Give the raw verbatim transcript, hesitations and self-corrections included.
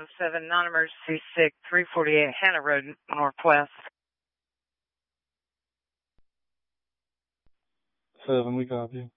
seven seven, non-emergency sick, three forty-eight Hannah Road, Northwest. Seven, we copy.